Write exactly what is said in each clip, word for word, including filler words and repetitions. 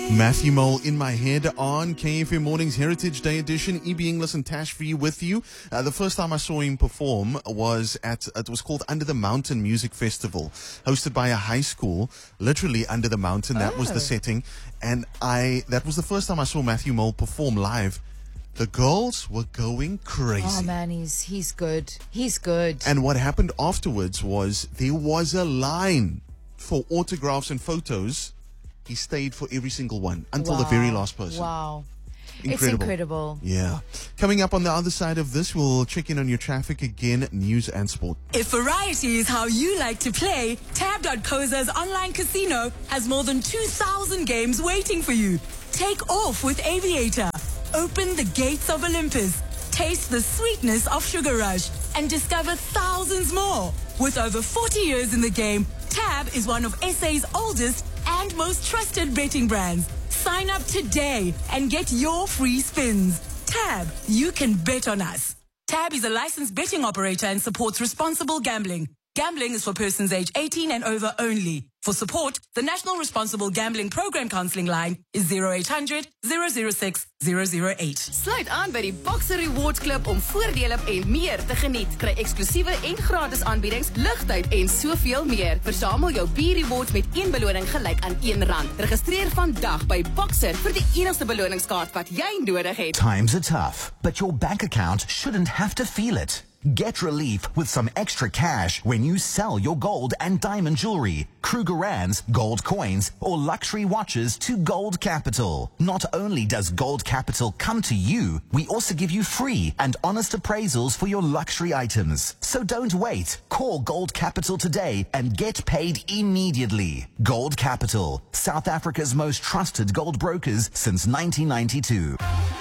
Matthew Mole in my head on K F M Mornings Heritage Day edition. E B Inglis and Tash V with you. Uh, the first time I saw him perform was at, it was called Under the Mountain Music Festival, hosted by a high school, literally under the mountain. That oh. was the setting. And I, that was the first time I saw Matthew Mole perform live. The girls were going crazy. Oh man, he's, he's good. He's good. And what happened afterwards was there was a line for autographs and photos. He stayed for every single one until wow. the very last person. Wow. Incredible. It's incredible. Yeah. Coming up on the other side of this, we'll check in on your traffic again, news and sport. If variety is how you like to play, tab dot co za's online casino has more than two thousand games waiting for you. Take off with Aviator. Open the gates of Olympus. Taste the sweetness of Sugar Rush and discover thousands more. With over forty years in the game, Tab is one of S A's oldest and most trusted betting brands. Sign up today and get your free spins. Tab, you can bet on us. Tab is a licensed betting operator and supports responsible gambling. Gambling is for persons age eighteen and over only. For support, the National Responsible Gambling Program Counseling line is zero eight hundred, zero zero six, zero zero eight. Sluit aan by die Boxer Rewards Club om voordele en meer te geniet. Kry eksklusiewe en gratis aanbiedings, ligtyd en soveel meer. Versamel jou B-Rewards met een beloning gelyk aan een rand. Registreer vandag by Boxer vir die enigste beloningskaart wat jy nodig het. Times are tough, but your bank account shouldn't have to feel it. Get relief with some extra cash when you sell your gold and diamond jewelry, Krugerrands, gold coins, or luxury watches to Gold Capital. Not only does Gold Capital come to you, we also give you free and honest appraisals for your luxury items. So don't wait. Call Gold Capital today and get paid immediately. Gold Capital, South Africa's most trusted gold brokers since nineteen ninety-two.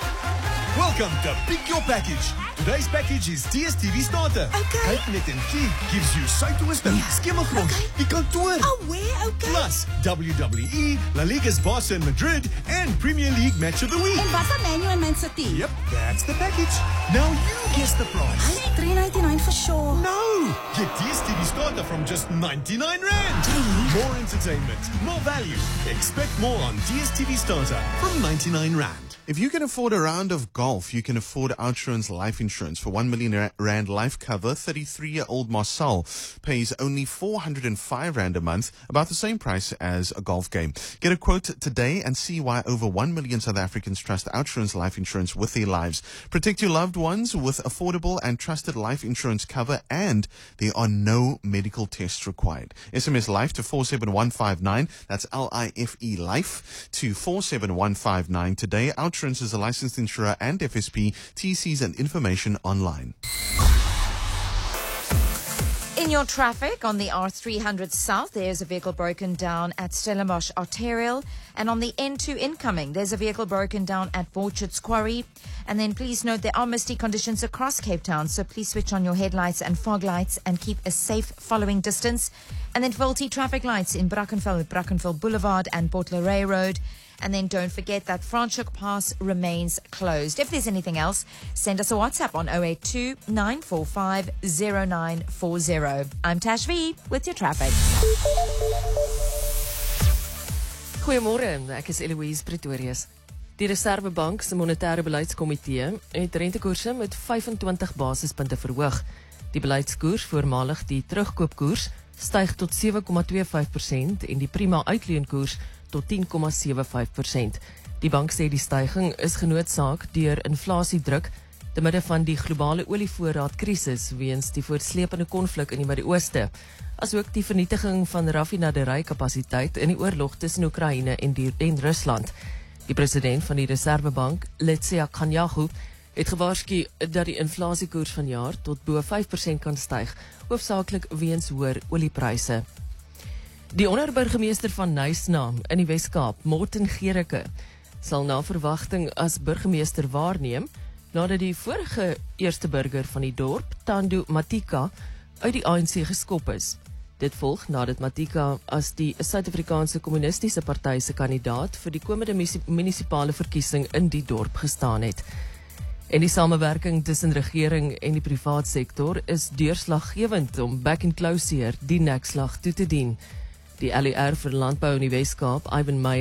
Welcome to Pick Your Package. Today's package is D S T V starter. Okay. Kyk en Key gives you Suidooster, yeah. Skimmelgrond, okay. die kantoor. Oh, where? Okay. Plus W W E, La Liga's Barca in Madrid, and Premier League Match of the Week. En wat van Man U and Man City? Yep, that's the package. Now you guess the price. three ninety-nine for sure. No! Get D S T V starter from just ninety-nine rand. Really? More entertainment, more value. Expect more on D S T V starter from ninety-nine rand. If you can afford a round of golf, you can afford OUTsurance Life Insurance. For one million rand life cover, thirty-three-year-old Marcel pays only four hundred five rand a month, about the same price as a golf game. Get a quote today and see why over one million South Africans trust OUTsurance Life Insurance with their lives. Protect your loved ones with affordable and trusted life insurance cover, and there are no medical tests required. S M S LIFE to four seven one five nine. That's L I F E LIFE to four seven one five nine today. OUTsurance is a licensed insurer and F S P. T Cs and information online. In your traffic, on the R three hundred South, there's a vehicle broken down at Stellenbosch Arterial. And on the N two incoming, there's a vehicle broken down at Borchards Quarry. And then please note there are misty conditions across Cape Town, so please switch on your headlights and fog lights and keep a safe following distance. And then faulty traffic lights in Brackenfell, Brackenfell Boulevard and Port Lorraine Road. And then don't forget that Franschhoek Pass remains closed. If there's anything else, send us a WhatsApp on zero eight two, nine four five, zero nine four zero. I'm Tash V with your traffic. Goeiemôre, ek is Eloise Pretorius. Die Reservebank se monetêre beleidskomitee het rentekoerse met vyfentwintig basispunte verhoog. Die beleidskoers, voormalig die terugkoopkoers, styg tot sewe komma twee vyf persent en die prima uitleenkoers tot tien komma sewe vyf persent. Die bank sê die styging is genootsaak deur inflasiedruk te midde van die globale olievoorraadkrisis weens die voortsleepende konflik in die Midde-Ooste, asook die vernietiging van raffinaderykapasiteit in die oorlog tussen Oekraïne en, die, en Rusland. Die president van die Reservebank, Letsia Kganyago, het gewaarsku dat die inflasiekoers vanjaar tot bo vyf persent kan styg, hoofsaaklik weens hoër oliepryse. Die onderburgemeester van Nysna in die Wes-Kaap, Morten Gericke, sal na verwagting as burgemeester waarneem, nadat die vorige eerste burger van die dorp, Thando Matika, uit die A N C geskop is. Dit volg nadat Matika as die Suid-Afrikaanse Kommunistiese Party se kandidaat vir die komende munisipale verkiesing in die dorp gestaan het. En die samewerking tussen regering en die privaat sektor is deurslaggewend om back and closer die nekslag toe te dien. Die L E R vir Landbou in die Wes-Kaap, Ivan Meyer,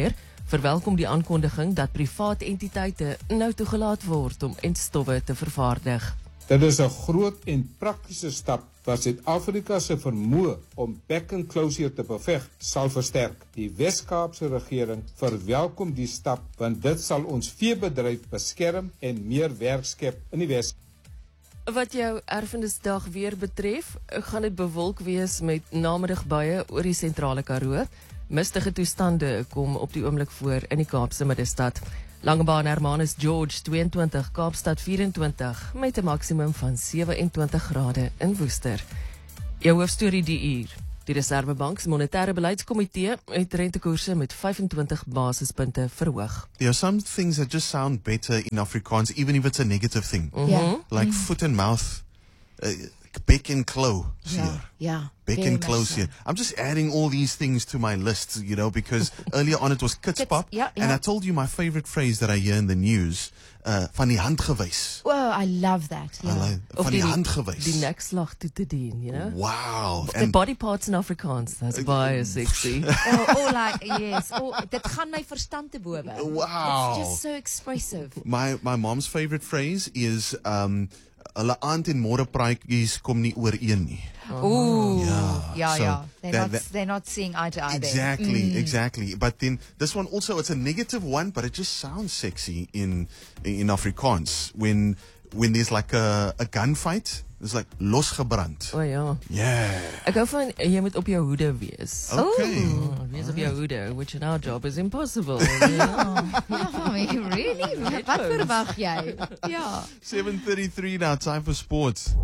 verwelkom die aankondiging dat privaat entiteite nou toegelaat word om entstowwe te vervaardig. Dit is 'n groot en praktiese stap wat Suid-Afrika se vermoë om back and closure te beveg sal versterk. Die Wes-Kaapse regering verwelkom die stap want dit sal ons veebedryf beskerm en meer werk skep in die Wes. Wat jou erfenisdag weer betref, gaan dit bewolk wees met namiddagbuie oor die sentrale Karoo. Mistige toestande kom op die oomblik voor in die Kaapse middestad. Langebaan Hermanus George tweeëntwintig, Kaapstad vyf-en-twintig met 'n maksimum van sewe-en-twintig grade in Woester. Jou hoofstorie die uur. Die Reservebank se monetêre beleidskomitee het rentekoerse met vyf-en-twintig basispunte verhoog. There are some things that just sound better in Afrikaans, even if it's a negative thing. Yeah. Like foot and mouth, uh, beck and claw. Yeah. Yeah. Beck very and much close so. here. I'm just adding all these things to my list, you know, because earlier on it was kitspop, yeah, and yeah. I told you my favorite phrase that I hear in the news, uh, van die hand gewys. Oh, I love that. I Yeah. like- Of Van die hand gewys. die nekslag toe te dien, you know? Wow. The And body parts in Afrikaans, that's baie sexy. Oh, oh, like, yes. Oh, dit gaan my verstand te bowe. Wow. It's just so expressive. my my mom's favorite phrase is um hulle aand en môre praatjies kom nie ooreen nie. Ooh. Yeah. Yeah, So yeah. They're that- not, that- they're not seeing eye to eye there. Exactly, exactly. But then this one also, it's a negative one, but it just sounds sexy in in Afrikaans. When when there's like a, a gunfight, it's like losgebrand. O ja. Yeah. Ek hou van jy moet op jou hoede wees. Okay. Oh, wees op jou hoede, which in our job is impossible. Yeah. Oh, really? Wat verwag jy? Ja. seven thirty-three now, time for sports.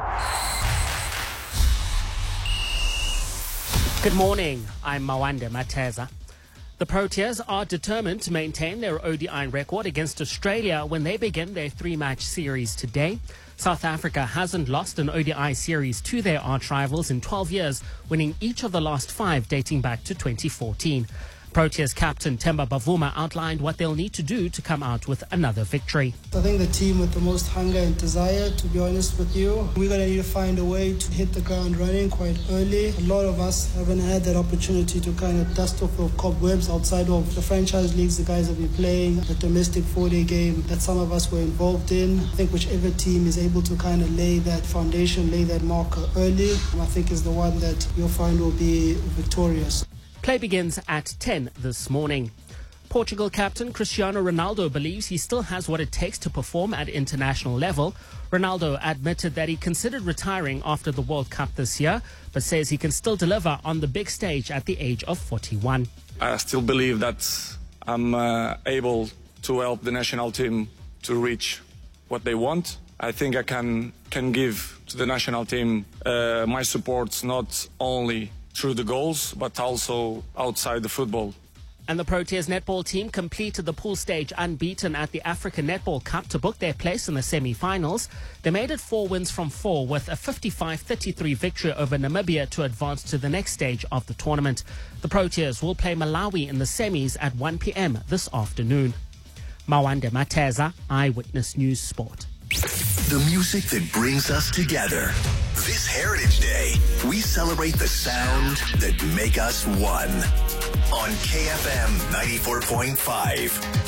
Good morning, I'm Mawande Mateza. The Proteas are determined to maintain their O D I record against Australia when they begin their three-match series today. South Africa hasn't lost an O D I series to their arch rivals in twelve years, winning each of the last five dating back to twenty fourteen. Proteas captain Themba Bavuma outlined what they'll need to do to come out with another victory. I think the team with the most hunger and desire, to be honest with you, we're going to need to find a way to hit the ground running quite early. A lot of us haven't had that opportunity to kind of dust off the cobwebs outside of the franchise leagues the guys have been playing, the domestic four-day game that some of us were involved in. I think whichever team is able to kind of lay that foundation, lay that marker early, I think is the one that you'll find will be victorious. Play begins at ten this morning. Portugal captain Cristiano Ronaldo believes he still has what it takes to perform at international level. Ronaldo admitted that he considered retiring after the World Cup this year, but says he can still deliver on the big stage at the age of forty-one. I still believe that I'm uh, able to help the national team to reach what they want. I think I can can give to the national team uh, my support not only through the goals, but also outside the football. And the Proteas netball team completed the pool stage unbeaten at the African Netball Cup to book their place in the semi-finals. They made it four wins from four with a fifty-five thirty-three victory over Namibia to advance to the next stage of the tournament. The Proteas will play Malawi in the semis at one p.m. this afternoon. Mawande Mateza, Eyewitness News Sport. The music that brings us together. This Heritage Day, we celebrate the sound that make us one. On K F M ninety-four point five.